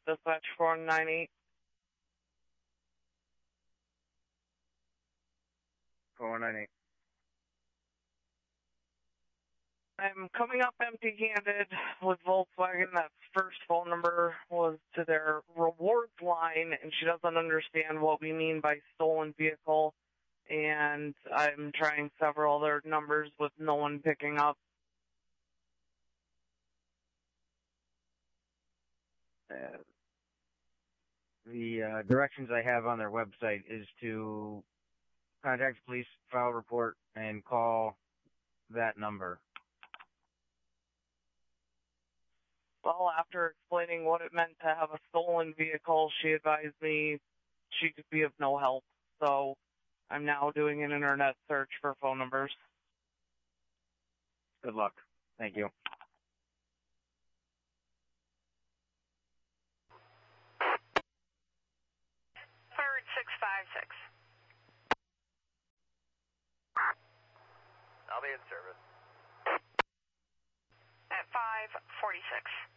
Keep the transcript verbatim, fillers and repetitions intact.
Dispatch four nine eight. four nine eight. I'm coming up empty-handed with Volkswagen. That first phone number was to their rewards line, and she doesn't understand what we mean by stolen vehicle. And I'm trying several other numbers with no one picking up. Uh, the uh, directions I have on their website is to contact the police, file a report, and call that number. Well, after explaining what it meant to have a stolen vehicle, she advised me she could be of no help. So I'm now doing an internet search for phone numbers. Good luck. Thank you. Third six five six. I'll be in service. At five forty-six.